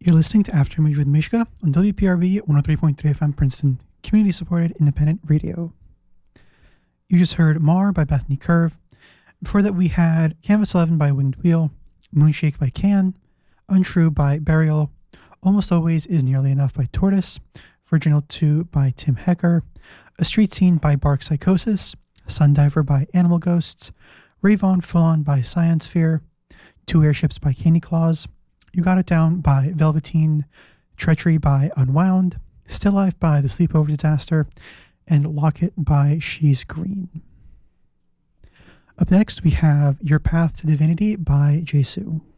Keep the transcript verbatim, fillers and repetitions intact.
You're listening to Aftermath with Mishka on W P R B one oh three point three F M Princeton, community-supported independent radio. You just heard Mar by Bethany Curve. Before that, we had Canvas eleven by Winged Wheel, Moonshake by Can, Untrue by Burial, Almost Always Is Nearly Enough by Tortoise, Virginal two by Tim Hecker, A Street Scene by Bark Psychosis, Sundiver by Animal Ghosts, Ravon Full On by Science Fear, Two Airships by Candy Claus, You Got It Down by Velveteen, Treachery by Unwound, Still Life by The Sleepover Disaster, and Locket by She's Green. Up next, we have Your Path to Divinity by Jesu.